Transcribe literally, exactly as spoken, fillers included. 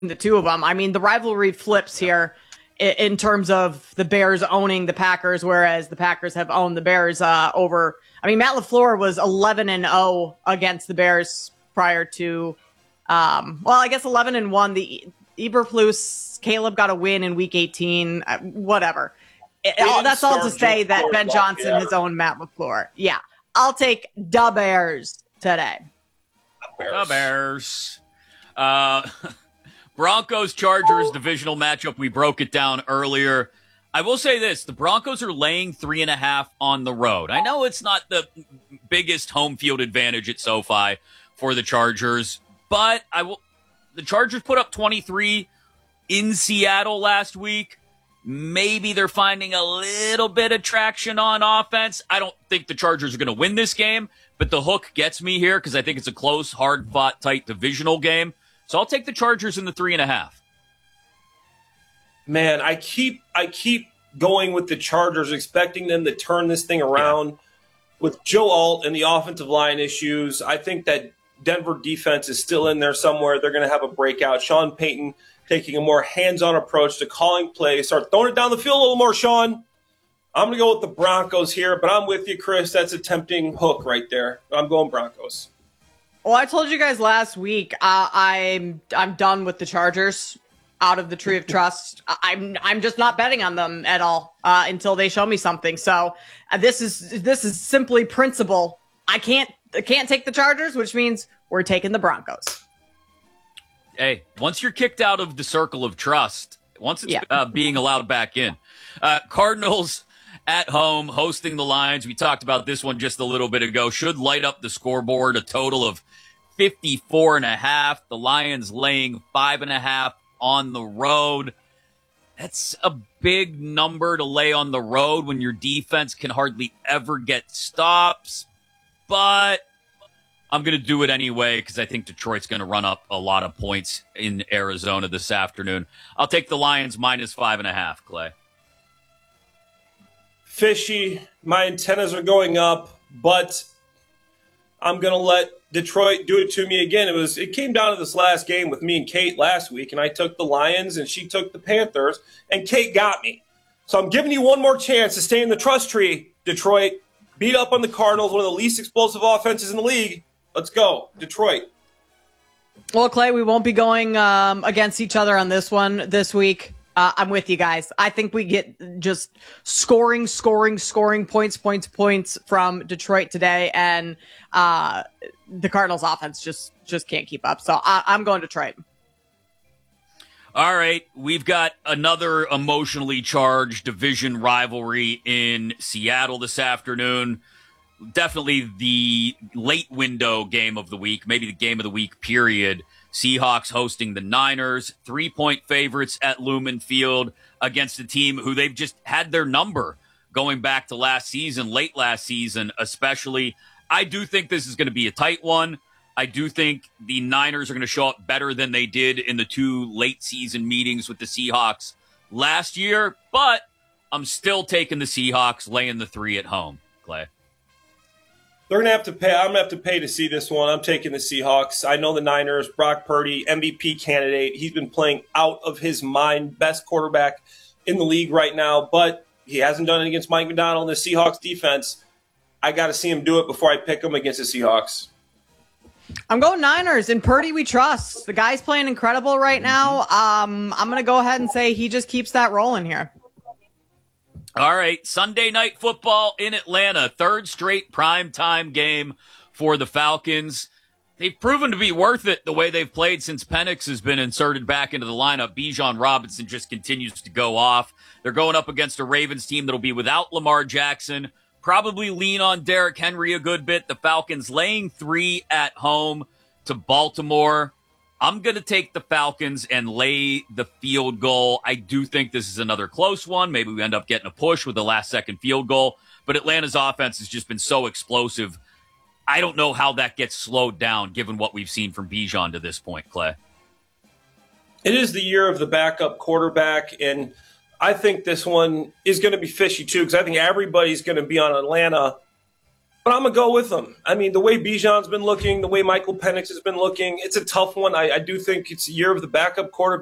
the two of them. I mean, the rivalry flips here in, in terms of the Bears owning the Packers, whereas the Packers have owned the Bears uh, over. I mean, Matt LaFleur was eleven and oh against the Bears prior to, um, well, I guess eleven and one. The Eberflus, Caleb got a win in week eighteen, uh, whatever. It, all, that's all to say that Ben Johnson has owned Matt LaFleur. Yeah. I'll take the Bears today. The Bears. Uh, Broncos Chargers divisional matchup. We broke it down earlier. I will say this: the Broncos are laying three and a half on the road. I know it's not the biggest home field advantage at SoFi for the Chargers, but I will. The Chargers put up twenty-three in Seattle last week. Maybe they're finding a little bit of traction on offense. I don't think the Chargers are going to win this game, but the hook gets me here because I think it's a close, hard-fought, tight divisional game. So I'll take the Chargers in the three and a half. Man, I keep I keep going with the Chargers, expecting them to turn this thing around. Yeah. With Joe Alt and the offensive line issues, I think that Denver defense is still in there somewhere. They're going to have a breakout. Sean Payton taking a more hands-on approach to calling plays. Start throwing it down the field a little more, Sean. I'm going to go with the Broncos here, but I'm with you, Chris. That's a tempting hook right there. I'm going Broncos. Well, I told you guys last week uh, I'm I'm done with the Chargers out of the Tree of Trust. I'm I'm just not betting on them at all uh, until they show me something. So uh, this is this is simply principle. I can't I can't take the Chargers, which means we're taking the Broncos. Hey, once you're kicked out of the circle of trust, once it's yeah. uh, being allowed back in, uh, Cardinals at home hosting the Lions. We talked about this one just a little bit ago. Should light up the scoreboard. A total of fifty-four and a half. The Lions laying five and a half on the road. That's a big number to lay on the road when your defense can hardly ever get stops. But I'm going to do it anyway because I think Detroit's going to run up a lot of points in Arizona this afternoon. I'll take the Lions minus five and a half, Clay. Fishy. My antennas are going up, but I'm going to let Detroit do it to me again. It was it came down to this last game with me and Kate last week, and I took the Lions and she took the Panthers, and Kate got me. So I'm giving you one more chance to stay in the trust tree, Detroit. Beat up on the Cardinals, one of the least explosive offenses in the league. Let's go, Detroit. Well, Clay, we won't be going um, against each other on this one this week. Uh, I'm with you guys. I think we get just scoring, scoring, scoring points, points, points from Detroit today, and uh, the Cardinals' offense just just can't keep up. So I, I'm going Detroit. All right, we've got another emotionally charged division rivalry in Seattle this afternoon. Definitely the late window game of the week, maybe the game of the week, period. Seahawks hosting the Niners, three-point favorites at Lumen Field against a team who they've just had their number going back to last season, late last season especially. I do think this is going to be a tight one. I do think the Niners are going to show up better than they did in the two late season meetings with the Seahawks last year, but I'm still taking the Seahawks, laying the three at home, Clay. They're going to have to pay. I'm going to have to pay to see this one. I'm taking the Seahawks. I know the Niners. Brock Purdy, M V P candidate. He's been playing out of his mind. Best quarterback in the league right now, but he hasn't done it against Mike McDonald and the Seahawks defense. I got to see him do it before I pick him against the Seahawks. I'm going Niners. And Purdy, we trust. The guy's playing incredible right now. Um, I'm going to go ahead and say he just keeps that rolling here. All right, Sunday Night Football in Atlanta, third straight primetime game for the Falcons. They've proven to be worth it the way they've played since Penix has been inserted back into the lineup. Bijan Robinson just continues to go off. They're going up against a Ravens team that'll be without Lamar Jackson, probably lean on Derrick Henry a good bit. The Falcons laying three at home to Baltimore. I'm going to take the Falcons and lay the field goal. I do think this is another close one. Maybe we end up getting a push with the last-second field goal. But Atlanta's offense has just been so explosive. I don't know how that gets slowed down given what we've seen from Bijan to this point, Clay. It is the year of the backup quarterback, and I think this one is going to be fishy too because I think everybody's going to be on Atlanta But I'm going to go with them. I mean, the way Bijan's been looking, the way Michael Penix has been looking, it's a tough one. I, I do think it's a year of the backup quarterback.